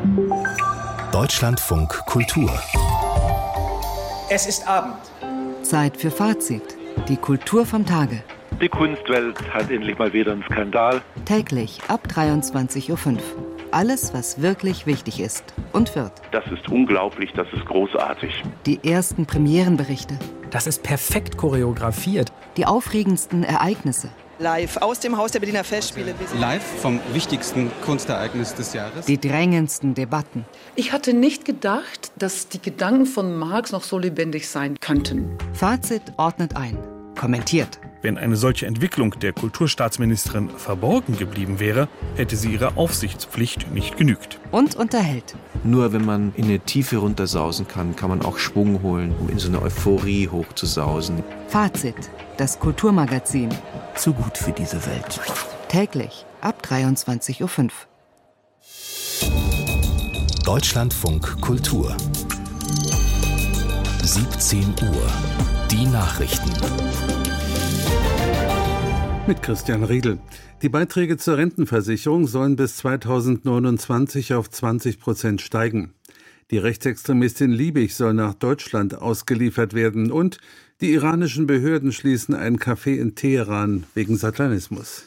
Deutschlandfunk Kultur. Es ist Abend. Zeit für Fazit. Die Kultur vom Tage. Die Kunstwelt hat endlich mal wieder einen Skandal. Täglich ab 23.05 Uhr. Alles, was wirklich wichtig ist und wird. Das ist unglaublich, das ist großartig. Die ersten Premierenberichte. Das ist perfekt choreografiert. Die aufregendsten Ereignisse. Live aus dem Haus der Berliner Festspiele. Live vom wichtigsten Kunstereignis des Jahres. Die drängendsten Debatten. Ich hatte nicht gedacht, dass die Gedanken von Marx noch so lebendig sein könnten. Fazit ordnet ein. Kommentiert. Wenn eine solche Entwicklung der Kulturstaatsministerin verborgen geblieben wäre, hätte sie ihrer Aufsichtspflicht nicht genügt. Und unterhält. Nur wenn man in eine Tiefe runtersausen kann, kann man auch Schwung holen, um in so eine Euphorie hochzusausen. Fazit. Das Kulturmagazin. Zu gut für diese Welt. Täglich ab 23.05 Uhr. Deutschlandfunk Kultur. 17 Uhr. Die Nachrichten. Mit Christian Riedel. Die Beiträge zur Rentenversicherung sollen bis 2029 auf 20% steigen. Die Rechtsextremistin Liebig soll nach Deutschland ausgeliefert werden und die iranischen Behörden schließen ein Café in Teheran wegen Satanismus.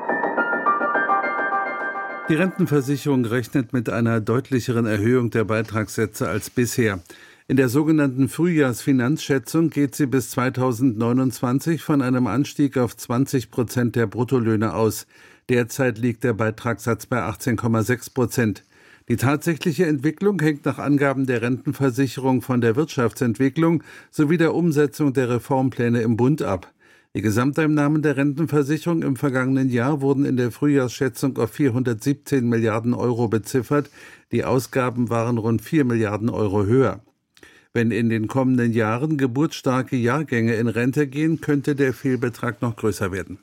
Die Rentenversicherung rechnet mit einer deutlicheren Erhöhung der Beitragssätze als bisher. In der sogenannten Frühjahrsfinanzschätzung geht sie bis 2029 von einem Anstieg auf 20% der Bruttolöhne aus. Derzeit liegt der Beitragssatz bei 18,6%. Die tatsächliche Entwicklung hängt nach Angaben der Rentenversicherung von der Wirtschaftsentwicklung sowie der Umsetzung der Reformpläne im Bund ab. Die Gesamteinnahmen der Rentenversicherung im vergangenen Jahr wurden in der Frühjahrsschätzung auf 417 Milliarden Euro beziffert. Die Ausgaben waren rund 4 Milliarden Euro höher. Wenn in den kommenden Jahren geburtsstarke Jahrgänge in Rente gehen, könnte der Fehlbetrag noch größer werden.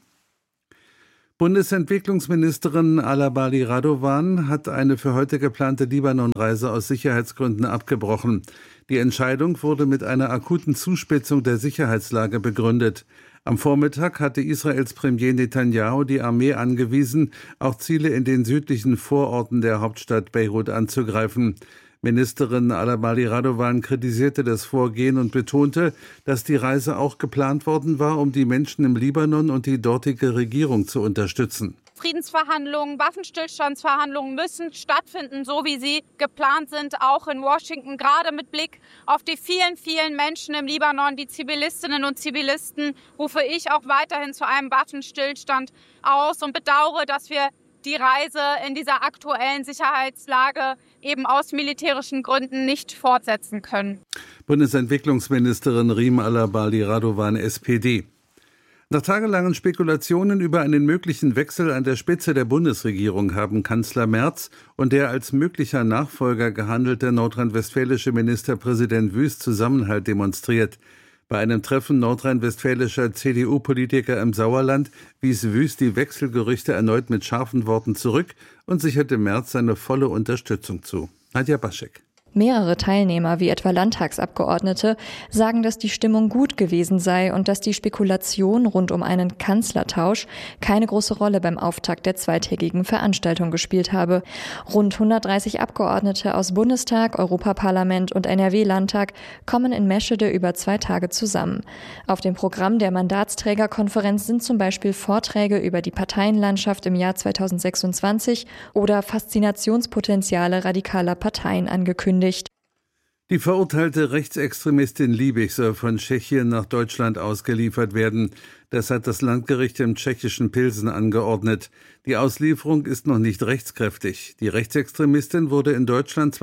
Bundesentwicklungsministerin Alabali Radovan hat eine für heute geplante Libanon-Reise aus Sicherheitsgründen abgebrochen. Die Entscheidung wurde mit einer akuten Zuspitzung der Sicherheitslage begründet. Am Vormittag hatte Israels Premier Netanyahu die Armee angewiesen, auch Ziele in den südlichen Vororten der Hauptstadt Beirut anzugreifen. Ministerin Alabali Radovan kritisierte das Vorgehen und betonte, dass die Reise auch geplant worden war, um die Menschen im Libanon und die dortige Regierung zu unterstützen. Friedensverhandlungen, Waffenstillstandsverhandlungen müssen stattfinden, so wie sie geplant sind, auch in Washington. Gerade mit Blick auf die vielen, vielen Menschen im Libanon, die Zivilistinnen und Zivilisten, rufe ich auch weiterhin zu einem Waffenstillstand aus und bedauere, dass wir die Reise in dieser aktuellen Sicherheitslage eben aus militärischen Gründen nicht fortsetzen können. Bundesentwicklungsministerin Riem Alabali Radovan, SPD. Nach tagelangen Spekulationen über einen möglichen Wechsel an der Spitze der Bundesregierung haben Kanzler Merz und der als möglicher Nachfolger gehandelte nordrhein-westfälische Ministerpräsident Wüst Zusammenhalt demonstriert. Bei einem Treffen nordrhein-westfälischer CDU-Politiker im Sauerland wies Wüst die Wechselgerüchte erneut mit scharfen Worten zurück und sicherte Merz seine volle Unterstützung zu. Nadja Baschek. Mehrere Teilnehmer, wie etwa Landtagsabgeordnete, sagen, dass die Stimmung gut gewesen sei und dass die Spekulation rund um einen Kanzlertausch keine große Rolle beim Auftakt der zweitägigen Veranstaltung gespielt habe. Rund 130 Abgeordnete aus Bundestag, Europaparlament und NRW-Landtag kommen in Meschede über 2 Tage zusammen. Auf dem Programm der Mandatsträgerkonferenz sind zum Beispiel Vorträge über die Parteienlandschaft im Jahr 2026 oder Faszinationspotenziale radikaler Parteien angekündigt. Die verurteilte Rechtsextremistin Liebig soll von Tschechien nach Deutschland ausgeliefert werden. Das hat das Landgericht im tschechischen Pilsen angeordnet. Die Auslieferung ist noch nicht rechtskräftig. Die Rechtsextremistin wurde in Deutschland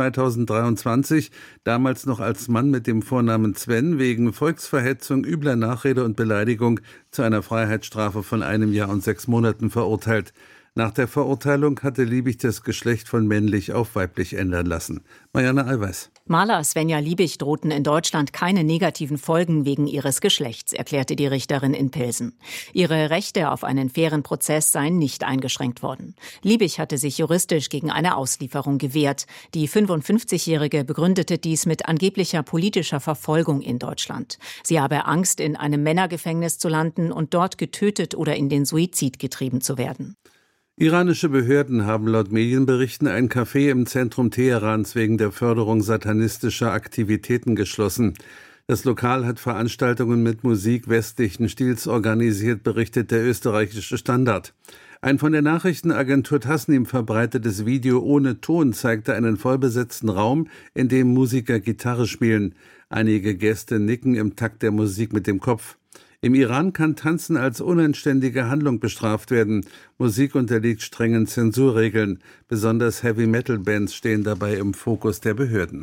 2023, damals noch als Mann mit dem Vornamen Sven, wegen Volksverhetzung, übler Nachrede und Beleidigung zu einer Freiheitsstrafe von 1 Jahr und 6 Monaten verurteilt. Nach der Verurteilung hatte Liebig das Geschlecht von männlich auf weiblich ändern lassen. Marianne Allweis. Maler Svenja Liebig drohten in Deutschland keine negativen Folgen wegen ihres Geschlechts, erklärte die Richterin in Pilsen. Ihre Rechte auf einen fairen Prozess seien nicht eingeschränkt worden. Liebig hatte sich juristisch gegen eine Auslieferung gewehrt. Die 55-Jährige begründete dies mit angeblicher politischer Verfolgung in Deutschland. Sie habe Angst, in einem Männergefängnis zu landen und dort getötet oder in den Suizid getrieben zu werden. Iranische Behörden haben laut Medienberichten ein Café im Zentrum Teherans wegen der Förderung satanistischer Aktivitäten geschlossen. Das Lokal hat Veranstaltungen mit Musik westlichen Stils organisiert, berichtet der österreichische Standard. Ein von der Nachrichtenagentur Tasnim verbreitetes Video ohne Ton zeigte einen vollbesetzten Raum, in dem Musiker Gitarre spielen. Einige Gäste nicken im Takt der Musik mit dem Kopf. Im Iran kann Tanzen als unanständige Handlung bestraft werden. Musik unterliegt strengen Zensurregeln. Besonders Heavy-Metal-Bands stehen dabei im Fokus der Behörden.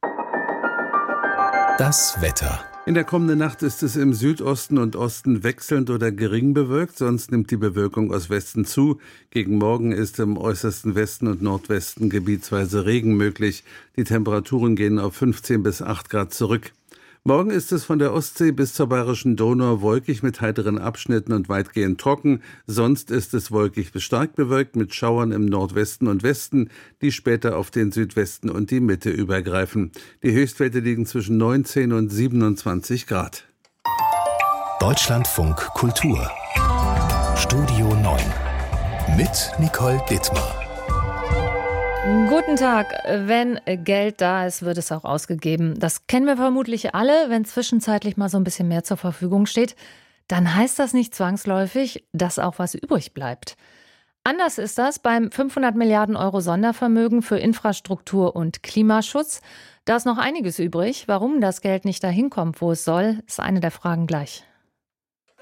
Das Wetter. In der kommenden Nacht ist es im Südosten und Osten wechselnd oder gering bewölkt, sonst nimmt die Bewölkung aus Westen zu. Gegen Morgen ist im äußersten Westen und Nordwesten gebietsweise Regen möglich. Die Temperaturen gehen auf 15 bis 8 Grad zurück. Morgen ist es von der Ostsee bis zur Bayerischen Donau wolkig mit heiteren Abschnitten und weitgehend trocken. Sonst ist es wolkig bis stark bewölkt mit Schauern im Nordwesten und Westen, die später auf den Südwesten und die Mitte übergreifen. Die Höchstwerte liegen zwischen 19 und 27 Grad. Deutschlandfunk Kultur. Studio 9. Mit Nicole Dittmar. Guten Tag. Wenn Geld da ist, wird es auch ausgegeben. Das kennen wir vermutlich alle. Wenn zwischenzeitlich mal so ein bisschen mehr zur Verfügung steht, dann heißt das nicht zwangsläufig, dass auch was übrig bleibt. Anders ist das beim 500 Milliarden Euro Sondervermögen für Infrastruktur und Klimaschutz. Da ist noch einiges übrig. Warum das Geld nicht dahin kommt, wo es soll, ist eine der Fragen gleich.